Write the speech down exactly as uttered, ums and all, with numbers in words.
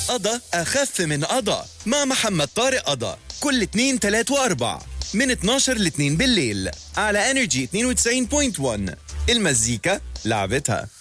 قضا أخف من قضا مع محمد طارق قضا كل اتنين تلات واربع من اتناشر ل اتنين بالليل على انرجي اتنين وتسعين فاصلة واحد. المزيكا لعبتها.